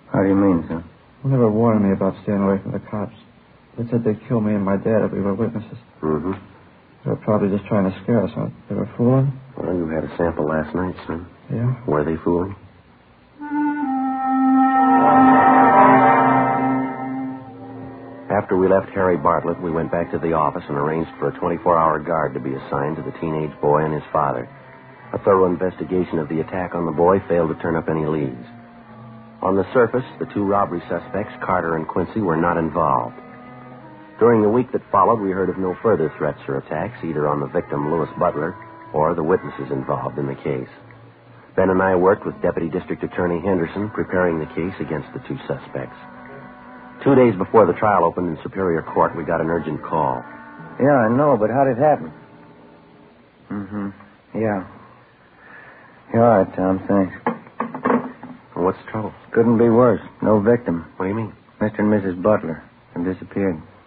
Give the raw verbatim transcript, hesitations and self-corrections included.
How do you mean, son? They never warned me about staying away from the cops. They said they'd kill me and my dad if we were witnesses. Mm-hmm. They were probably just trying to scare us. Huh? They were fooling. Well, you had a sample last night, son. Yeah? Were they fooling? After we left Harry Bartlett, we went back to the office and arranged for a twenty-four hour guard to be assigned to the teenage boy and his father. A thorough investigation of the attack on the boy failed to turn up any leads. On the surface, the two robbery suspects, Carter and Quincy, were not involved. During the week that followed, we heard of no further threats or attacks, either on the victim, Louis Butler, or the witnesses involved in the case. Ben and I worked with Deputy District Attorney Henderson, preparing the case against the two suspects. Two days before the trial opened in Superior Court, we got an urgent call. Yeah, I know, but how did it happen? Mm-hmm. Yeah. Yeah, all right, Tom, thanks. Well, what's the trouble? Couldn't be worse. No victim. What do you mean? Mister and Missus Butler have disappeared.